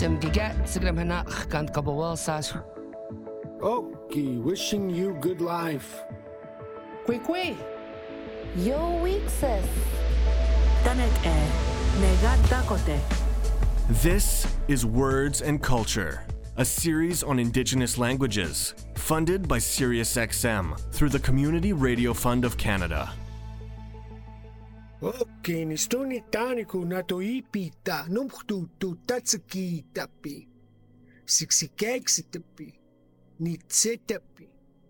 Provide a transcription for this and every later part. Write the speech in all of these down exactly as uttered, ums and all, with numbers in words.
Semdigat Sigram Hanak Kant Kabawal Sas. Okay, wishing you good life. Kwekwe. Yo Wixes. Tanet e Negat Dakote. This is Words and Culture, a series on Indigenous languages, funded by SiriusXM through the Community Radio Fund of Canada. Okay, ni stoni taniku na to ipita numkhtu tu tatsaki tapi. Siksikek sitapi. Nitsitapi.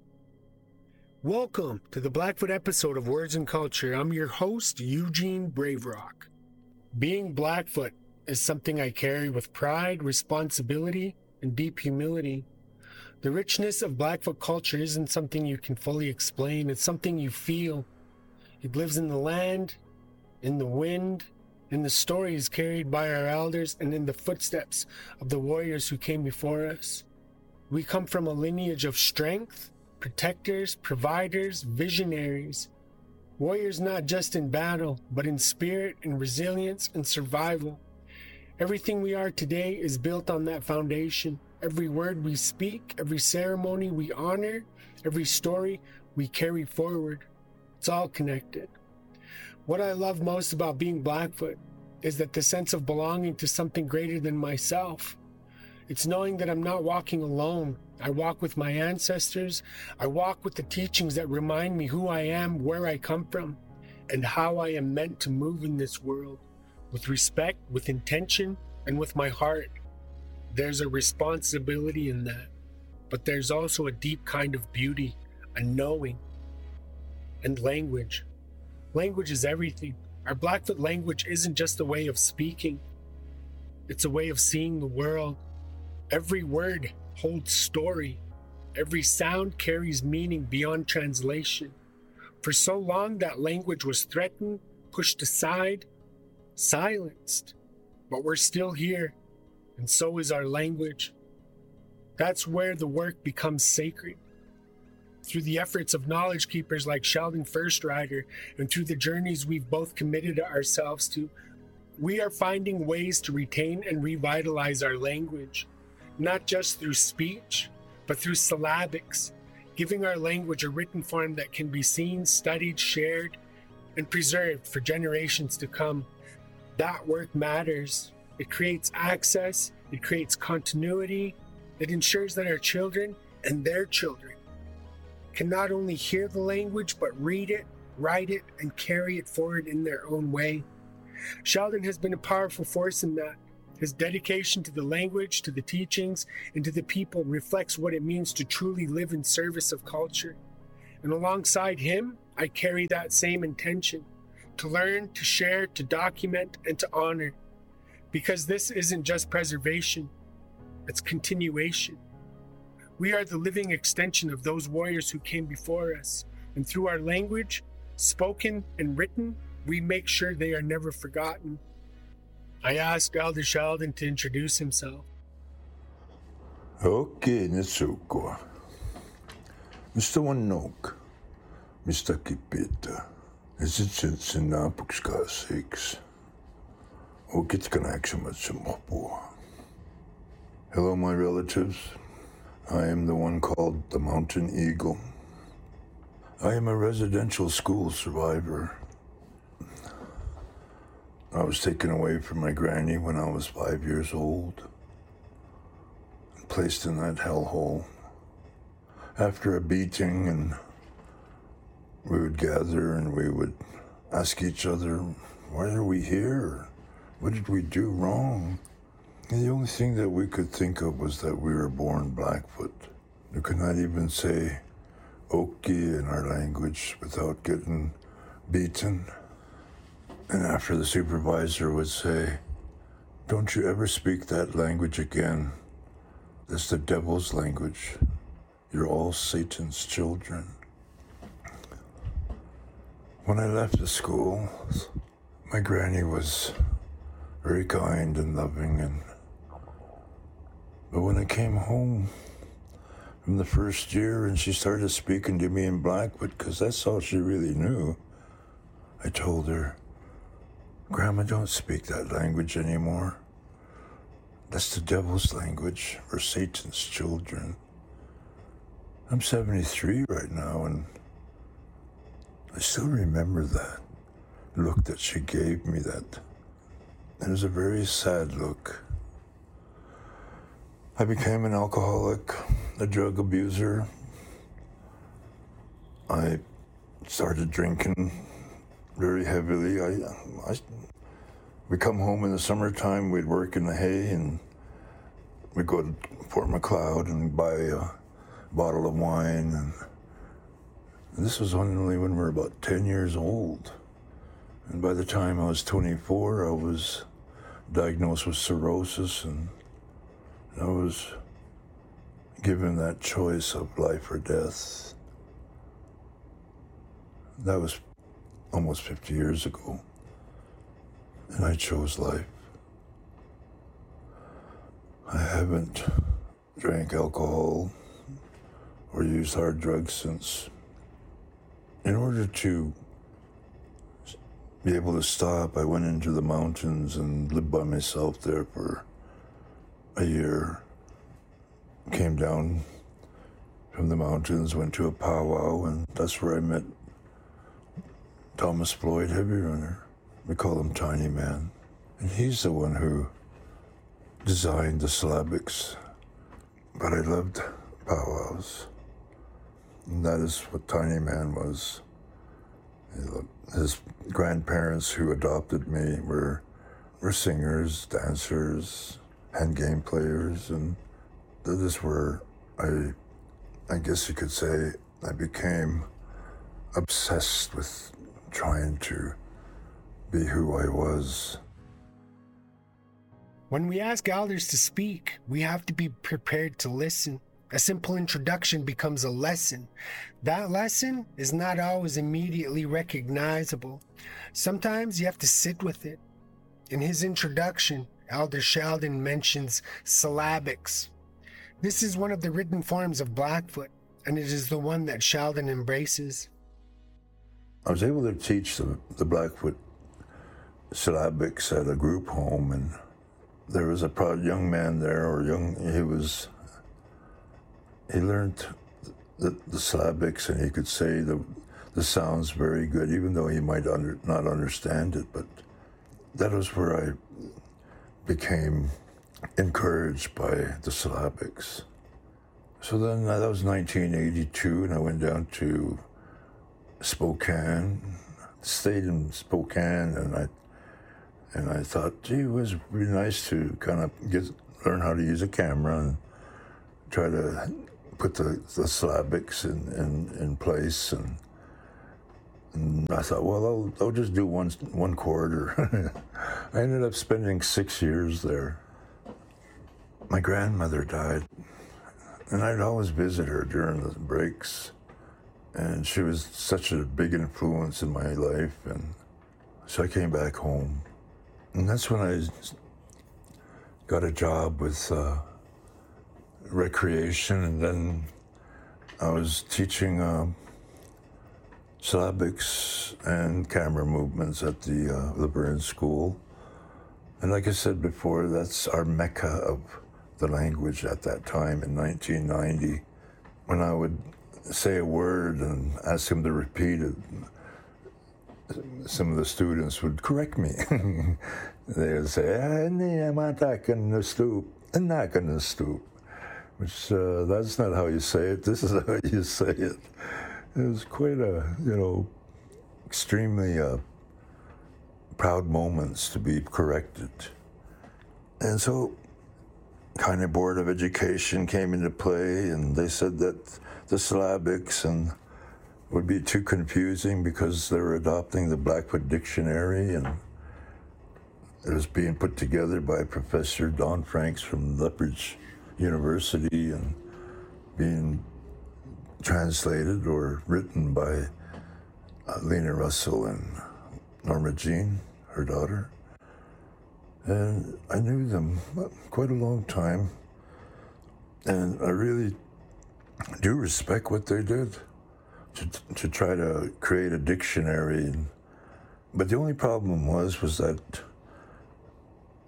Welcome to the Blackfoot episode of Words and Culture. I'm your host, Eugene Braverock. Being Blackfoot is something I carry with pride, responsibility, and deep humility. The richness of Blackfoot culture isn't something you can fully explain. It's something you feel. It lives in the land, in the wind, in the stories carried by our elders, and in the footsteps of the warriors who came before us. We come from a lineage of strength, protectors, providers, visionaries. Warriors not just in battle, but in spirit and resilience and survival. Everything we are today is built on that foundation. Every word we speak, every ceremony we honor, every story we carry forward. It's all connected. What I love most about being Blackfoot is that the sense of belonging to something greater than myself. It's knowing that I'm not walking alone. I walk with my ancestors. I walk with the teachings that remind me who I am, where I come from, and how I am meant to move in this world. With respect, with intention, and with my heart. There's a responsibility in that. But there's also a deep kind of beauty, a knowing, and language. Language is everything. Our Blackfoot language isn't just a way of speaking. It's a way of seeing the world. Every word holds story. Every sound carries meaning beyond translation. For so long, that language was threatened, pushed aside, silenced. But we're still here, and so is our language. That's where the work becomes sacred. Through the efforts of knowledge keepers like Sheldon Firstrider, and through the journeys we've both committed ourselves to, we are finding ways to retain and revitalize our language. Not just through speech, but through syllabics, giving our language a written form that can be seen, studied, shared, and preserved for generations to come. That work matters. It creates access, it creates continuity, it ensures that our children and their children can not only hear the language, but read it, write it, and carry it forward in their own way. Sheldon has been a powerful force in that. His dedication to the language, to the teachings, and to the people reflects what it means to truly live in service of culture. And alongside him, I carry that same intention, to learn, to share, to document, and to honor. Because this isn't just preservation, it's continuation. We are the living extension of those warriors who came before us. And through our language, spoken and written, we make sure they are never forgotten. I asked Elder Sheldon to introduce himself. Okay, Nitsuko. Mister Wanok, Mister Kipita, is it since in Napuxka six? O Kitkanakshamatsumpo. Hello, my relatives. I am the one called the Mountain Eagle. I am a residential school survivor. I was taken away from my granny when I was five years old and placed in that hellhole. After a beating, and we would gather and we would ask each other, why are we here? What did we do wrong? And the only thing that we could think of was that we were born Blackfoot. We could not even say Oki in our language without getting beaten. And after the supervisor would say, don't you ever speak that language again. That's the devil's language. You're all Satan's children. When I left the school, my granny was very kind and loving, and but when I came home from the first year and she started speaking to me in Blackfoot, because that's all she really knew, I told her, Grandma, don't speak that language anymore. That's the devil's language. We're Satan's children. I'm seventy-three right now, and I still remember that look that she gave me. That it was a very sad look. I became an alcoholic, a drug abuser. I started drinking very heavily. I, I, we'd come home in the summertime, we'd work in the hay, and we'd go to Fort McLeod and buy a bottle of wine. And, and this was only when we were about ten years old. And by the time I was twenty-four, I was diagnosed with cirrhosis, and I was given that choice of life or death. That was almost fifty years ago, and I chose life. I haven't drank alcohol or used hard drugs since. In order to be able to stop, I went into the mountains and lived by myself there for a year. Came down from the mountains, went to a powwow, and that's where I met Thomas Floyd, Heavy Runner. We call him Tiny Man. And he's the one who designed the syllabics. But I loved powwows. And that is what Tiny Man was. His grandparents who adopted me were, were singers, dancers, hand game players, and that is where I, I guess you could say, I became obsessed with trying to be who I was. When we ask elders to speak, we have to be prepared to listen. A simple introduction becomes a lesson. That lesson is not always immediately recognizable. Sometimes you have to sit with it. In his introduction, Elder Sheldon mentions syllabics. This is one of the written forms of Blackfoot, and it is the one that Sheldon embraces. I was able to teach the, the Blackfoot syllabics at a group home, and there was a proud young man there, or young, he was, he learned the, the syllabics, and he could say the, the sounds very good, even though he might under, not understand it, but that was where I became encouraged by the syllabics. So then uh, that was nineteen eighty-two, and I went down to Spokane, stayed in Spokane, and I and I thought, gee, it was really nice to kind of get learn how to use a camera and try to put the, the syllabics in, in, in place. And, and I thought, well, I'll, I'll just do one one quarter. I ended up spending six years there. My grandmother died, and I'd always visit her during the breaks. And she was such a big influence in my life, and so I came back home. And that's when I got a job with uh, recreation, and then I was teaching uh, syllabics and camera movements at the uh, the Burns School. And like I said before, that's our mecca of the language at that time in nineteen ninety. When I would say a word and ask him to repeat it, some of the students would correct me. They would say, I'm not going to stoop, I'm not going to stoop, which uh, that's not how you say it, this is how you say it. It was quite a, you know, extremely uh, proud moments to be corrected. And so, kind of Board of Education came into play, and they said that the syllabics and would be too confusing because they were adopting the Blackfoot Dictionary, and it was being put together by Professor Don Franks from Lethbridge University and being translated or written by uh, Lena Russell and Norma Jean, her daughter. And I knew them quite a long time, and I really do respect what they did to, to try to create a dictionary. But the only problem was was that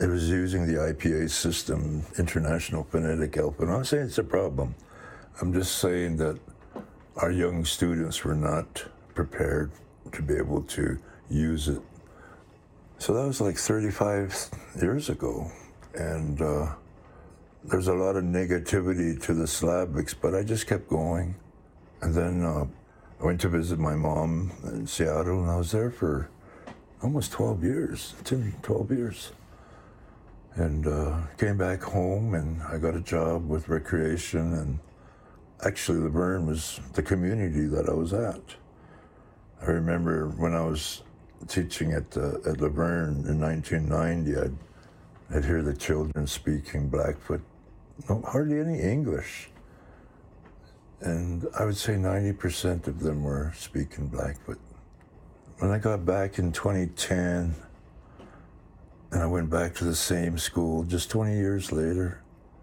it was using the I P A system, International Phonetic Alphabet. I'm not saying it's a problem. I'm just saying that our young students were not prepared to be able to use it. So that was like thirty-five years ago. And uh, there's a lot of negativity to the syllabics, but I just kept going. And then uh, I went to visit my mom in Seattle, and I was there for almost twelve years, ten, twelve years. And uh, came back home, and I got a job with recreation, and actually Laverne was the community that I was at. I remember when I was teaching at uh, at Laverne in nineteen ninety, I'd, I'd hear the children speaking Blackfoot, no, hardly any English. And I would say ninety percent of them were speaking Blackfoot. When I got back in twenty ten, and I went back to the same school just twenty years later,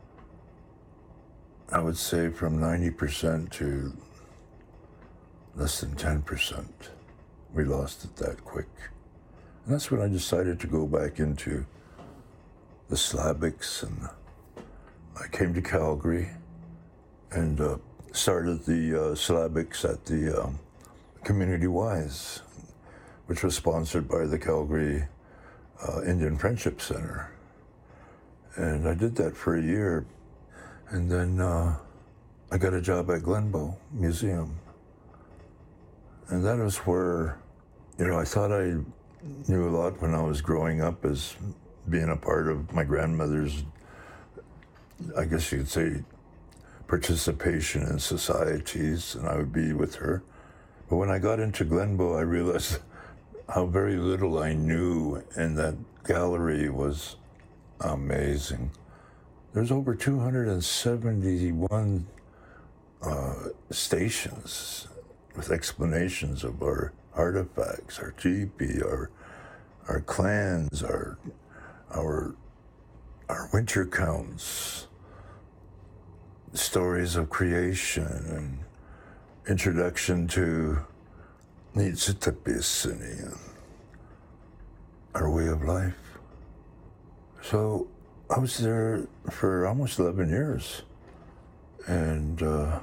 I would say from ninety percent to less than ten percent. We lost it that quick. And that's when I decided to go back into the syllabics, and I came to Calgary and uh, started the uh, syllabics at the um, Community Wise, which was sponsored by the Calgary uh, Indian Friendship Center. And I did that for a year. And then uh, I got a job at Glenbow Museum. And that was where, you know, I thought I knew a lot when I was growing up as being a part of my grandmother's, I guess you could say, participation in societies, and I would be with her. But when I got into Glenbow, I realized how very little I knew, and that gallery was amazing. There's over two hundred seventy-one uh, stations with explanations of our artifacts, our teepee, our our clans, our our our winter counts, stories of creation, and introduction to Niitsitapisini and our way of life. So I was there for almost eleven years, and uh,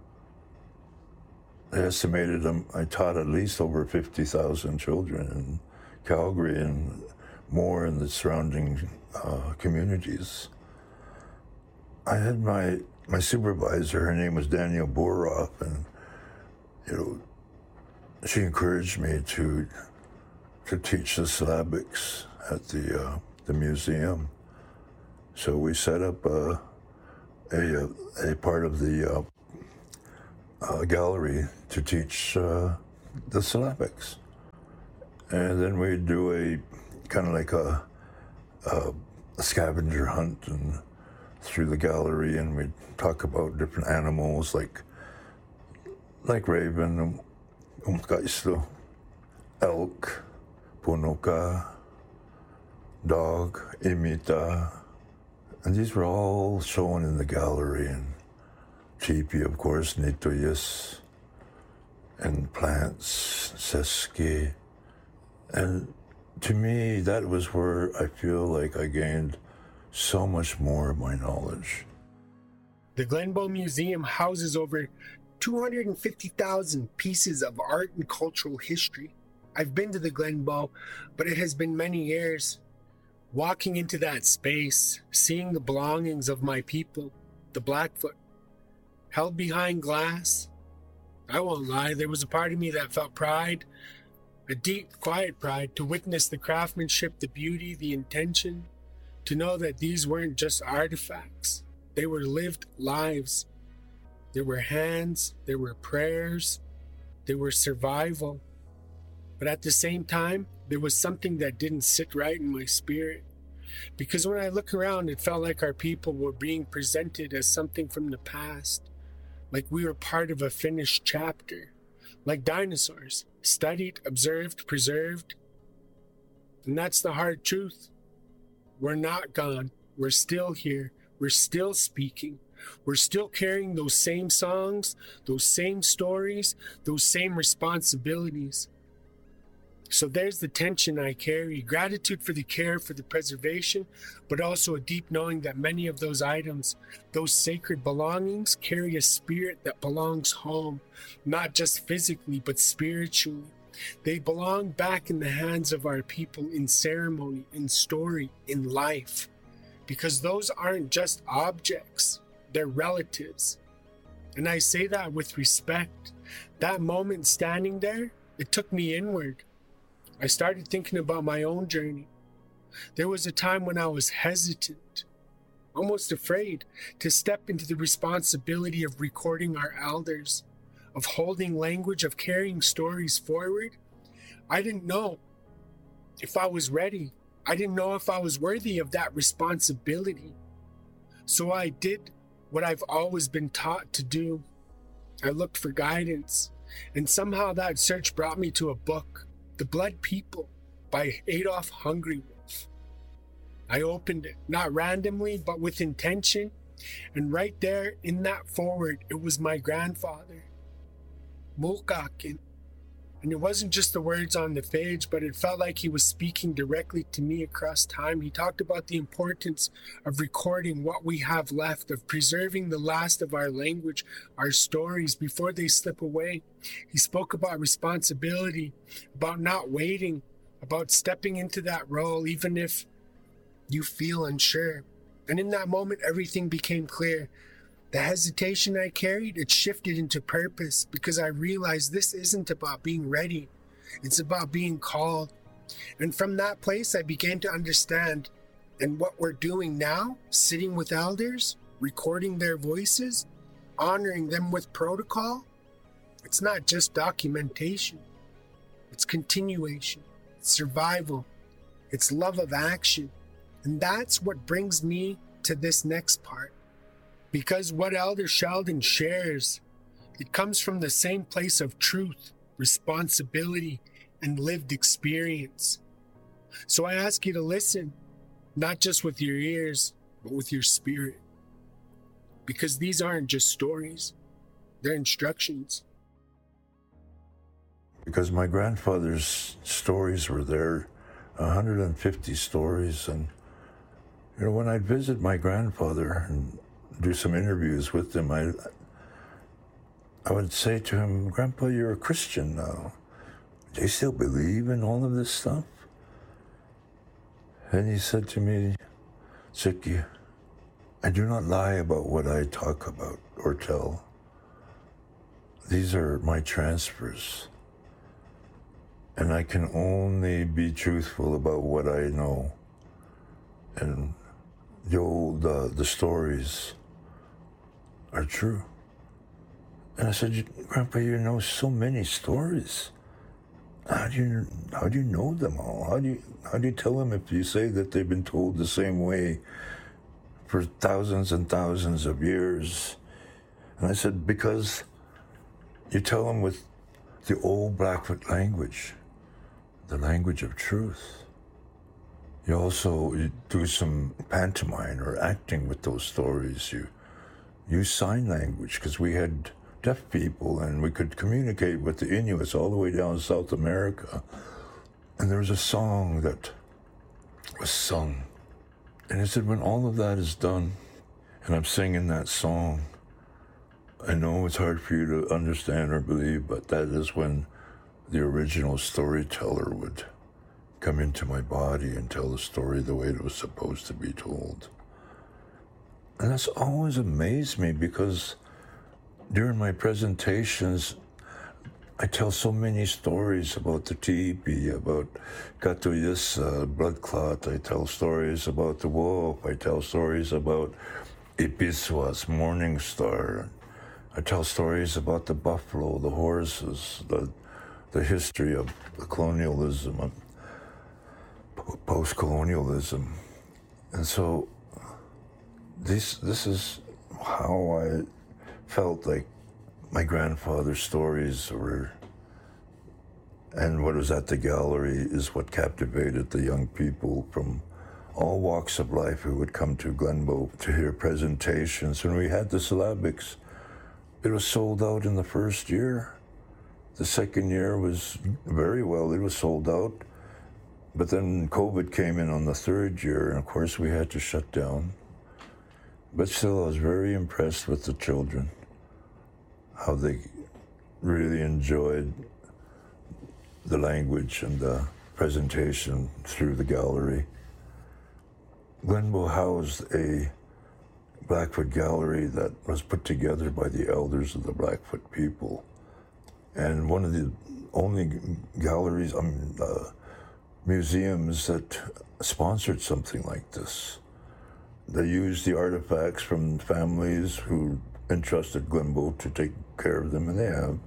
they estimated um, I taught at least over fifty thousand children in Calgary and more in the surrounding uh, communities. I had my my supervisor, her name was Danielle Boroff, and you know, she encouraged me to to teach the syllabics at the uh, the museum. So we set up a a, a part of the uh, uh, gallery to teach uh, the syllabics, and then we'd do a kind of like a, a, a scavenger hunt and through the gallery, and we'd talk about different animals like like raven, umkaisto, elk, punuka, dog, imita, and these were all shown in the gallery. And teepee, of course, nitoyas, and plants, seski. And to me, that was where I feel like I gained so much more of my knowledge. The Glenbow Museum houses over two hundred fifty thousand pieces of art and cultural history. I've been to the Glenbow, but it has been many years. Walking into that space, seeing the belongings of my people, the Blackfoot, held behind glass, I won't lie, there was a part of me that felt pride, a deep, quiet pride, to witness the craftsmanship, the beauty, the intention, to know that these weren't just artifacts. They were lived lives. There were hands, there were prayers, there were survival. But at the same time, there was something that didn't sit right in my spirit. Because when I look around, it felt like our people were being presented as something from the past. Like we were part of a finished chapter. Like dinosaurs, studied, observed, preserved. And that's the hard truth. We're not gone. We're still here. We're still speaking. We're still carrying those same songs, those same stories, those same responsibilities. So there's the tension I carry, gratitude for the care, for the preservation, but also a deep knowing that many of those items, those sacred belongings, carry a spirit that belongs home, not just physically, but spiritually. They belong back in the hands of our people in ceremony, in story, in life, because those aren't just objects, they're relatives. And I say that with respect. That moment standing there, it took me inward. I started thinking about my own journey. There was a time when I was hesitant, almost afraid to step into the responsibility of recording our elders, of holding language, of carrying stories forward. I didn't know if I was ready. I didn't know if I was worthy of that responsibility. So I did what I've always been taught to do. I looked for guidance, and somehow that search brought me to a book, The Blood People by Adolf Hungry-Wolf. I opened it, not randomly, but with intention, and right there in that forward, it was my grandfather, Mulkakin. And it wasn't just the words on the page, but it felt like he was speaking directly to me across time. He talked about the importance of recording what we have left, of preserving the last of our language, our stories, before they slip away. He spoke about responsibility, about not waiting, about stepping into that role, even if you feel unsure. And in that moment, everything became clear. The hesitation I carried, it shifted into purpose, because I realized this isn't about being ready. It's about being called. And from that place, I began to understand. And what we're doing now, sitting with elders, recording their voices, honoring them with protocol, it's not just documentation. It's continuation. It's survival. It's love of action. And that's what brings me to this next part. Because what Elder Sheldon shares, it comes from the same place of truth, responsibility, and lived experience. So I ask you to listen, not just with your ears, but with your spirit. Because these aren't just stories, they're instructions. Because my grandfather's stories were there, one hundred fifty stories, and you know, when I'd visit my grandfather and do some interviews with him, I I would say to him, "Grandpa, you're a Christian now. Do you still believe in all of this stuff?" And he said to me, "Tsiki, I do not lie about what I talk about or tell. These are my transfers. And I can only be truthful about what I know. And the old, uh, the stories are true." And I said, "Grandpa, you know so many stories. How do you how do you know them all? How do you how do you tell them if you say that they've been told the same way for thousands and thousands of years?" And I said, "Because you tell them with the old Blackfoot language, the language of truth. You also you do some pantomime or acting with those stories. You use sign language, because we had deaf people and we could communicate with the Inuits all the way down South America. And there was a song that was sung. And I said, when all of that is done, and I'm singing that song, I know it's hard for you to understand or believe, but that is when the original storyteller would come into my body and tell the story the way it was supposed to be told." And that's always amazed me, because during my presentations, I tell so many stories about the teepee, about Katuyisa, blood clot. I tell stories about the wolf. I tell stories about Ipiswas, Morning Star. I tell stories about the buffalo, the horses, the the history of the colonialism, of post-colonialism. And so this this is how I felt like my grandfather's stories were, and what was at the gallery is what captivated the young people from all walks of life who would come to Glenbow to hear presentations. When we had the syllabics, it was sold out in the first year. The second year was very well. It was sold out. But then COVID came in on the third year, and of course we had to shut down. But still, I was very impressed with the children, how they really enjoyed the language and the presentation through the gallery. Glenbow housed a Blackfoot gallery that was put together by the elders of the Blackfoot people. And one of the only galleries, um, uh, museums that sponsored something like this. They used the artifacts from families who entrusted Glenbow to take care of them, and they have.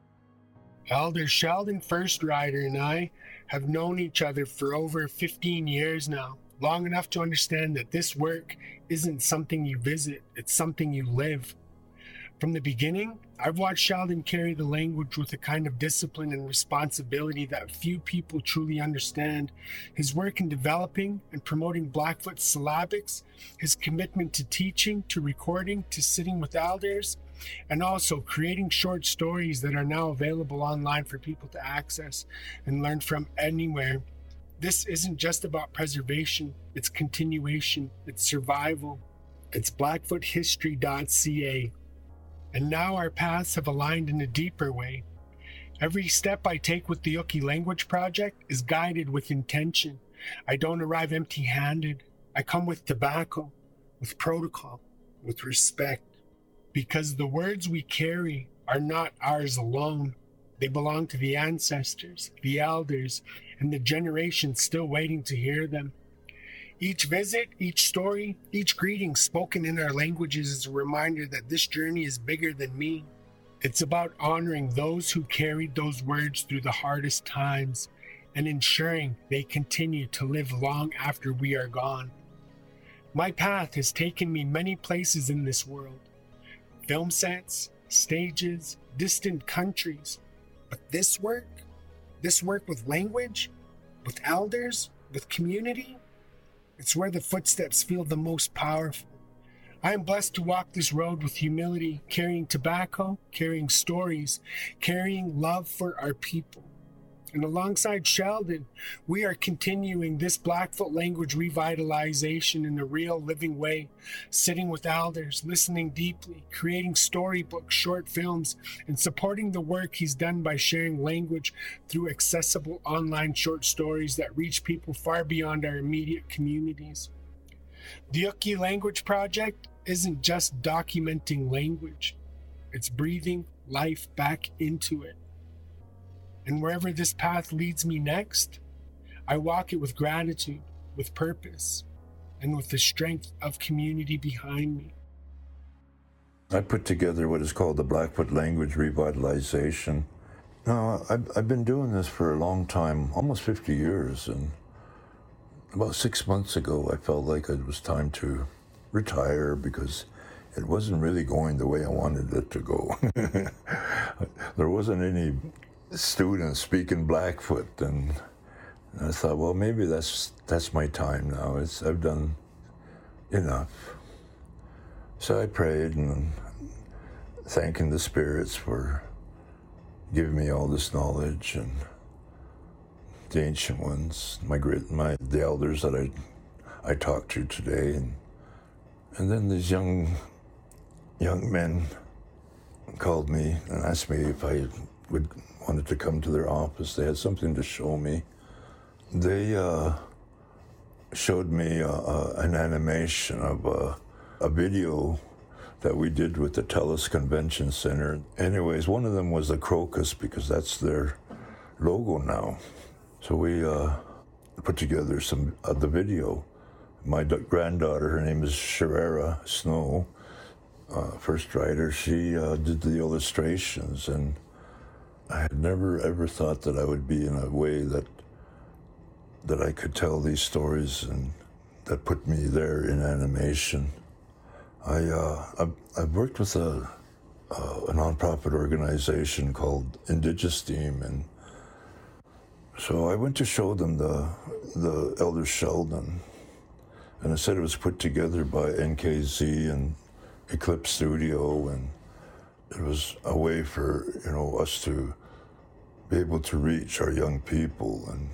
Elder Sheldon First Rider and I have known each other for over fifteen years now, long enough to understand that this work isn't something you visit, it's something you live. From the beginning, I've watched Sheldon carry the language with a kind of discipline and responsibility that few people truly understand. His work in developing and promoting Blackfoot syllabics, his commitment to teaching, to recording, to sitting with elders, and also creating short stories that are now available online for people to access and learn from anywhere. This isn't just about preservation, it's continuation, it's survival. It's blackfoot history dot c a. And now our paths have aligned in a deeper way. Every step I take with the Yukii Language Project is guided with intention. I don't arrive empty-handed. I come with tobacco, with protocol, with respect. Because the words we carry are not ours alone. They belong to the ancestors, the elders, and the generations still waiting to hear them. Each visit, each story, each greeting spoken in our languages is a reminder that this journey is bigger than me. It's about honoring those who carried those words through the hardest times and ensuring they continue to live long after we are gone. My path has taken me many places in this world. Film sets, stages, distant countries. But this work, this work with language, with elders, with community, it's where the footsteps feel the most powerful. I am blessed to walk this road with humility, carrying tobacco, carrying stories, carrying love for our people. And alongside Sheldon, we are continuing this Blackfoot language revitalization in a real living way, sitting with elders, listening deeply, creating storybooks, short films, and supporting the work he's done by sharing language through accessible online short stories that reach people far beyond our immediate communities. The Yukii Language Project isn't just documenting language, it's breathing life back into it. And wherever this path leads me next, I walk it with gratitude, with purpose, and with the strength of community behind me. I put together what is called the Blackfoot Language Revitalization. Now, I've, I've been doing this for a long time, almost fifty years, and about six months ago, I felt like it was time to retire because it wasn't really going the way I wanted it to go. There wasn't any students speaking Blackfoot, and I thought, well, maybe that's that's my time now. It's I've done enough. So I prayed and thanking the spirits for giving me all this knowledge, and the ancient ones, my great, my the elders that I I talked to today, and and then these young young men called me and asked me if I would wanted to come to their office. They had something to show me. They uh, showed me uh, uh, an animation of uh, a video that we did with the TELUS Convention Center. Anyways, one of them was the crocus because that's their logo now. So we uh, put together some of the video. My d- granddaughter, her name is Sherera Snow, uh, First Rider, she uh, did the illustrations, and I had never ever thought that I would be in a way that that I could tell these stories, and that put me there in animation. I uh, I've, I've worked with a, uh, a nonprofit organization called Indigisteam, and so I went to show them the the Elder Sheldon, and I said it was put together by N K Z and Eclipse Studio, and it was a way for, you know, us to be able to reach our young people, and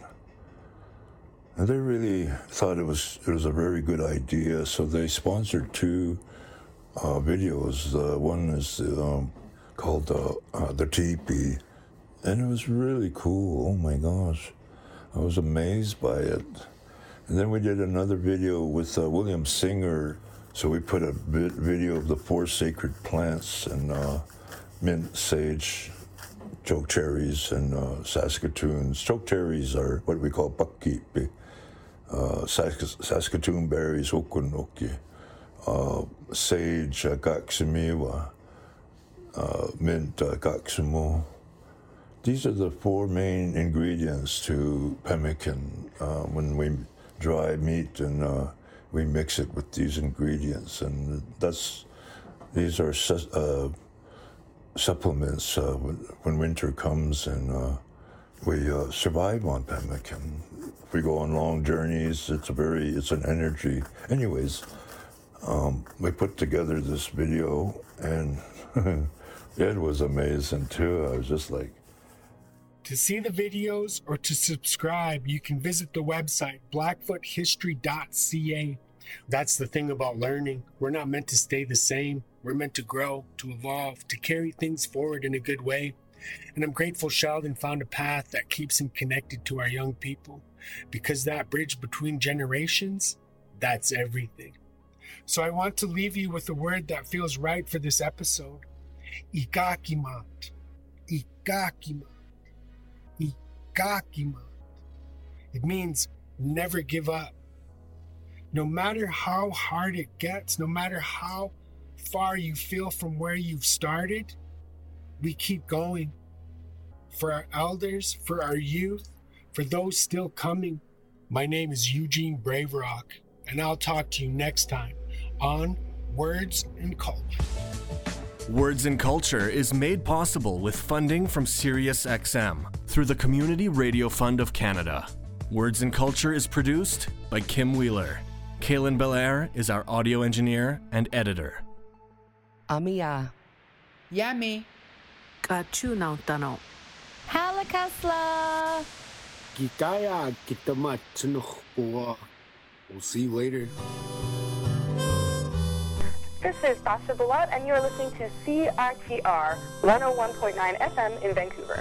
and they really thought it was it was a very good idea. So they sponsored two uh, videos. Uh, one is um, called uh, uh, the Teepee, and it was really cool. Oh my gosh, I was amazed by it. And then we did another video with uh, William Singer. So we put a bit video of the four sacred plants, and uh, mint, sage, choke cherries, and uh, Saskatoons. Choke cherries are what we call pakipi. Uh, Sask- Saskatoon berries, okunoki. Uh, sage, uh, kaksimiwa. Uh, mint, uh, kaksumo. These are the four main ingredients to pemmican. Uh, when we dry meat, and uh, we mix it with these ingredients, and that's these are su- uh, supplements uh, when, when winter comes, and uh, we uh, survive on pemmican. If we go on long journeys, it's a very it's an energy. Anyways, um, we put together this video, and it was amazing too. I was just like. To see the videos or to subscribe, you can visit the website blackfoot history dot c a. That's the thing about learning. We're not meant to stay the same. We're meant to grow, to evolve, to carry things forward in a good way. And I'm grateful Sheldon found a path that keeps him connected to our young people, because that bridge between generations, that's everything. So I want to leave you with a word that feels right for this episode. Ikakimat. Ikakimat. Ikakimat. It means never give up. No matter how hard it gets, no matter how far you feel from where you've started, we keep going. For our elders, for our youth, for those still coming, my name is Eugene Braverock, and I'll talk to you next time on Words and Culture. Words and Culture is made possible with funding from SiriusXM through the Community Radio Fund of Canada. Words and Culture is produced by Kim Wheeler. Kaylin Belair is our audio engineer and editor. Amiya. Yummy. Kachu nautano. Halakasla. Gitaya kitamat sunukhua. We'll see you later. This is Sasha Balot, and you're listening to C I T R one oh one point nine F M in Vancouver.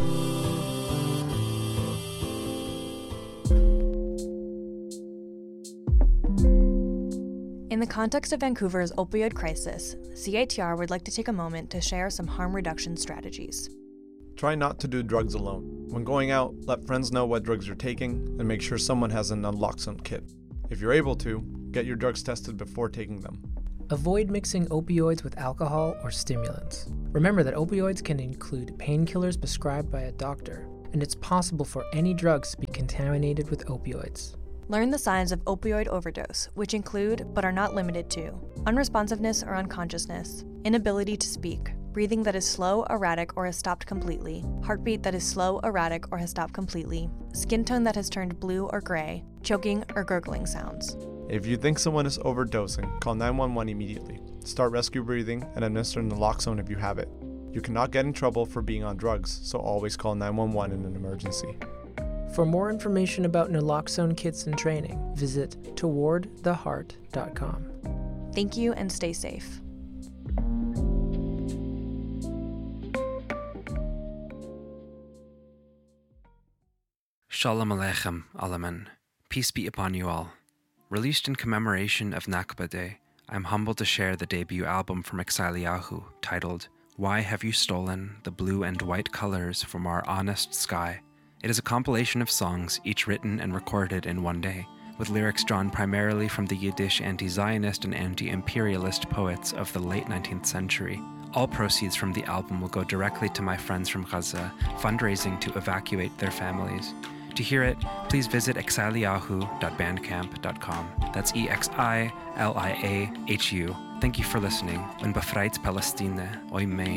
In the context of Vancouver's opioid crisis, C I T R would like to take a moment to share some harm reduction strategies. Try not to do drugs alone. When going out, let friends know what drugs you're taking and make sure someone has a naloxone kit. If you're able to, get your drugs tested before taking them. Avoid mixing opioids with alcohol or stimulants. Remember that opioids can include painkillers prescribed by a doctor, and it's possible for any drugs to be contaminated with opioids. Learn the signs of opioid overdose, which include, but are not limited to, unresponsiveness or unconsciousness, inability to speak, breathing that is slow, erratic, or has stopped completely, heartbeat that is slow, erratic, or has stopped completely, skin tone that has turned blue or gray, choking or gurgling sounds. If you think someone is overdosing, call nine one one immediately. Start rescue breathing and administer naloxone if you have it. You cannot get in trouble for being on drugs, so always call nine one one in an emergency. For more information about naloxone kits and training, visit toward the heart dot com. Thank you and stay safe. Shalom Aleichem, Alaman. Peace be upon you all. Released in commemoration of Nakba Day, I am humbled to share the debut album from Exiliahu, titled Why Have You Stolen the Blue and White Colors from Our Honest Sky? It is a compilation of songs, each written and recorded in one day, with lyrics drawn primarily from the Yiddish anti-Zionist and anti-imperialist poets of the late nineteenth century. All proceeds from the album will go directly to my friends from Gaza, fundraising to evacuate their families. To hear it, please visit exiliahu dot bandcamp dot com. That's E X I L I A H U. Thank you for listening. Und befreit Palestine, oi mein.